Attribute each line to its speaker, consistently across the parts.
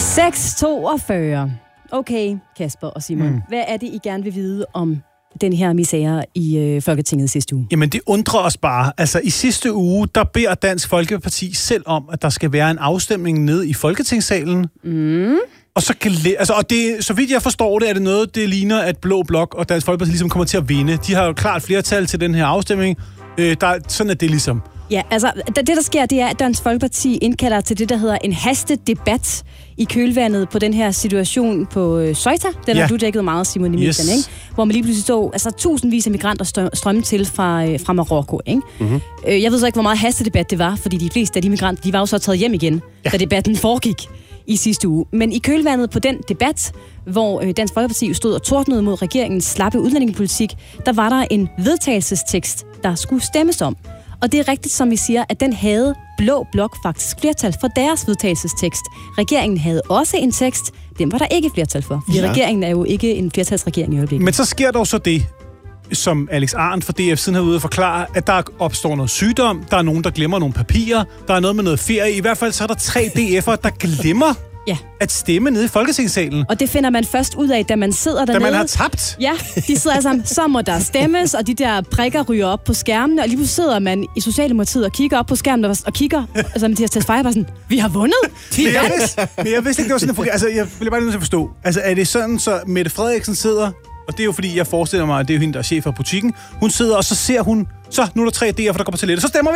Speaker 1: 6:42. Okay, Kasper og Simon. Hvad er det, I gerne vil vide om den her misære i Folketinget sidste uge?
Speaker 2: Jamen, det undrer os bare. Altså, i sidste uge, der beder Dansk Folkeparti selv om, at der skal være en afstemning ned i Folketingssalen. Og så kan og det, så vidt jeg forstår det, er det noget, det ligner, at Blå Blok og Dansk Folkeparti ligesom kommer til at vinde. De har jo klart flertal til den her afstemning. Sådan er det ligesom.
Speaker 1: Ja, altså, det der sker, det er, at Dansk Folkeparti indkalder til det, der hedder en hastedebat i kølvandet på den her situation på Ceuta. Den har du dækket meget, Simon, i medierne, ikke? Hvor man lige pludselig så tusindvis af migranter strømme til fra Marokko, ikke? Mm-hmm. Jeg ved så ikke, hvor meget hastedebat det var, fordi de fleste af de migranter, de var jo så taget hjem igen, da debatten foregik i sidste uge. Men i kølvandet på den debat, hvor Dansk Folkeparti stod og tordnede mod regeringens slappe udlændingepolitik, der var der en vedtagelsestekst, der skulle stemmes om. Og det er rigtigt, som vi siger, at den havde Blå Blok faktisk flertal for deres vedtagelsestekst. Regeringen havde også en tekst, den var der ikke flertal for. Fordi regeringen er jo ikke en flertalsregering i øjeblikket.
Speaker 2: Men så sker der så det, som Alex Arendt fra DF siden har ude at forklare, at der opstår noget sygdom, der er nogen, der glemmer nogle papirer, der er noget med noget ferie. I hvert fald så er der 3 DF'ere, der glemmer at stemme nede i Folketingssalen.
Speaker 1: Og det finder man først ud af, da man sidder dernede.
Speaker 2: Da man har tabt.
Speaker 1: Ja, de sidder sammen, så må der stemmes, og de der prikker ryger op på skærmene, og lige pludselig sidder man i Socialdemokratiet og kigger op på skærmen og kigger, altså Mathias Tesfaye bare sådan, vi har vundet!
Speaker 2: Men jeg vidste ikke, det var sådan, det fungerer. Altså, jeg ville bare nødt til at forstå. Altså, er det sådan, så Mette Frederiksen sidder, og det er jo fordi, jeg forestiller mig, at det er jo hende, der er chef for butikken. Hun sidder, og så ser hun, så nu er der 3 DF'er, der kommer til lidt. Så stemmer vi!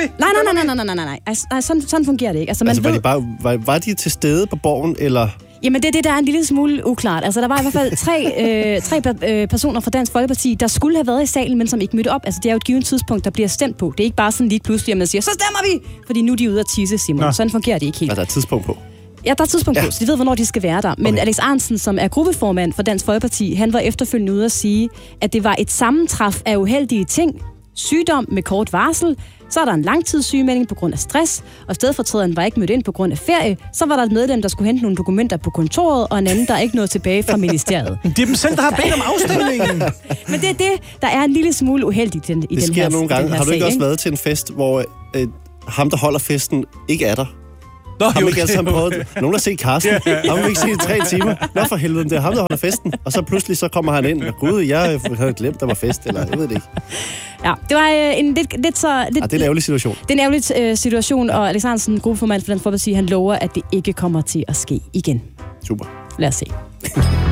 Speaker 1: Nej. Sådan fungerer det ikke. Altså,
Speaker 3: var de til stede på borgen, eller?
Speaker 1: Jamen, det er det, der er en lille smule uklart. Altså, der var i hvert fald 3 personer fra Dansk Folkeparti, der skulle have været i salen, men som ikke mødte op. Altså, det er jo et givet tidspunkt, der bliver stemt på. Det er ikke bare sådan lige pludselig, at man siger, så stemmer vi! Fordi nu er de ude at tisse, Simon. Sådan fungerer det ikke helt.
Speaker 3: Er der et tidspunkt på?
Speaker 1: Ja, der er et tidspunkt på, så de ved, hvornår de skal være der. Men Alex Ahrendtsen, som er gruppeformand for Dansk Folkeparti, han var efterfølgende ude at sige, at det var et sammentræf af uheldige ting. Sygdom med kort varsel, så er der en langtidssygemelding på grund af stress, og stedfortræderen var ikke mødt ind på grund af ferie. Så var der et medlem, der skulle hente nogle dokumenter på kontoret, og en anden, der ikke nåede tilbage fra ministeriet.
Speaker 2: Det er dem selv, der har bedt om afstemningen.
Speaker 1: Men det er det, der er en lille smule uheldigt i den her sag.
Speaker 3: Det sker nogle gange. Har du ikke også været til en fest, hvor ham, der holder festen, ikke er der? Ham ikke altså prøvet. Nogen har set Carsten. Ham har ikke set i 3 timer. Nå for helvede, det er ham, der holder festen. Og så pludselig så kommer han ind. Gud, jeg havde glemt, der var fest. Eller jeg ved det ikke.
Speaker 1: Ja, det var en lidt
Speaker 3: det er en ærgerlig situation.
Speaker 1: Det er en ærgerlig situation, og Alex Ahrendtsen, gruppeformand for Dansk Folkeparti, han lover, at det ikke kommer til at ske igen.
Speaker 3: Super.
Speaker 1: Lad os se.